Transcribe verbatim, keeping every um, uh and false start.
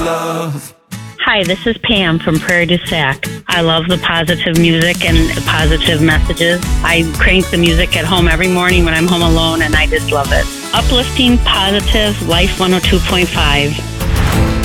love. Hi, this is Pam from Prairie du Sac. I love the positive music and the positive messages. I crank the music at home every morning when I'm home alone, and I just love it. Uplifting, positive, Life one oh two point five.